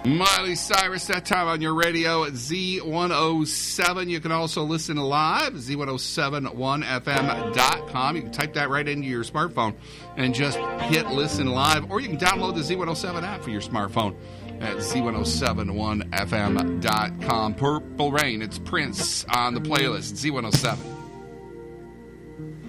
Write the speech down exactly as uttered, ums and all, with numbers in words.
Miley Cyrus, that time on your radio at Z one oh seven. You can also listen live at Z one oh seven one F M dot com. You can type that right into your smartphone and just hit listen live, or you can download the Z one oh seven app for your smartphone at Z one oh seven one F M dot com. Purple Rain, it's Prince on the playlist, Z one oh seven.